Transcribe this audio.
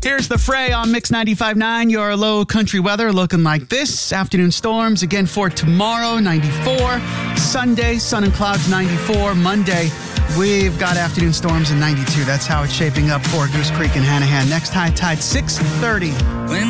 Here's the Fray on Mix 95.9. Your low country weather looking like this. Afternoon storms again for tomorrow, 94. Sunday, sun and clouds, 94. Monday, we've got afternoon storms in 92. That's how it's shaping up for Goose Creek and Hanahan. Next high tide, 6:30.